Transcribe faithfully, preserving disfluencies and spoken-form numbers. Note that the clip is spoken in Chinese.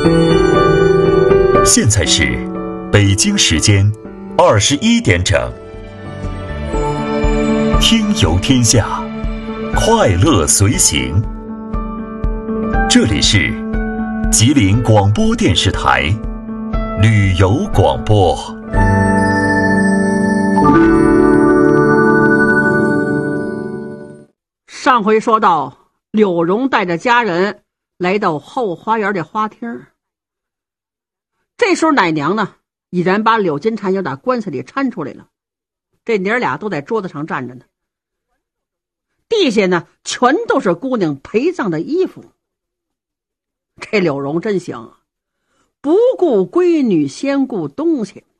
现在是北京时间二十一点整，听游天下，快乐随行。这里是吉林广播电视台旅游广播。 上回说到，柳荣带着家人来到后花园的花厅。这时候奶娘呢已然把柳金蝉又打棺材里搀出来了，这娘俩都在桌子上站着呢，地下呢全都是姑娘陪葬的衣服。这柳荣真行，不顾闺女先顾东西。